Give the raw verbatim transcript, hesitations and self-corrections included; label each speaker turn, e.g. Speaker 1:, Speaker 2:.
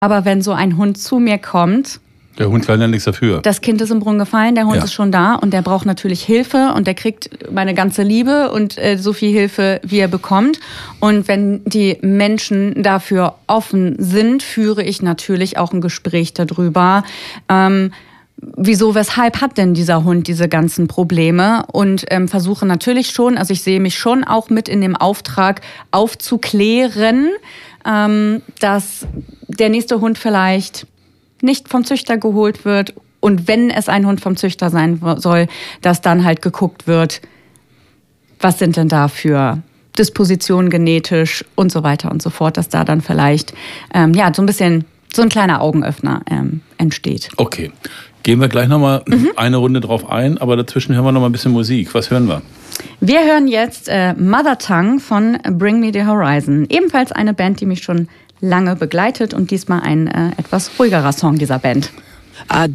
Speaker 1: Aber wenn so ein Hund zu mir kommt...
Speaker 2: Der Hund kann ja nichts dafür.
Speaker 1: Das Kind ist im Brunnen gefallen, der Hund
Speaker 2: ja.
Speaker 1: ist schon da und der braucht natürlich Hilfe und der kriegt meine ganze Liebe und äh, so viel Hilfe, wie er bekommt. Und wenn die Menschen dafür offen sind, führe ich natürlich auch ein Gespräch darüber. Ähm, wieso, weshalb hat denn dieser Hund diese ganzen Probleme? Und ähm, versuche natürlich schon, also ich sehe mich schon auch mit in dem Auftrag aufzuklären, ähm, dass der nächste Hund vielleicht nicht vom Züchter geholt wird und wenn es ein Hund vom Züchter sein soll, dass dann halt geguckt wird, was sind denn da für Dispositionen genetisch und so weiter und so fort, dass da dann vielleicht ähm, ja so ein bisschen so ein kleiner Augenöffner ähm, entsteht.
Speaker 2: Okay, gehen wir gleich nochmal mhm. eine Runde drauf ein, aber dazwischen hören wir noch mal ein bisschen Musik. Was hören wir?
Speaker 1: Wir hören jetzt äh, Mother Tongue von Bring Me the Horizon. Ebenfalls eine Band, die mich schon lange begleitet und diesmal ein äh, etwas ruhigerer Song dieser Band.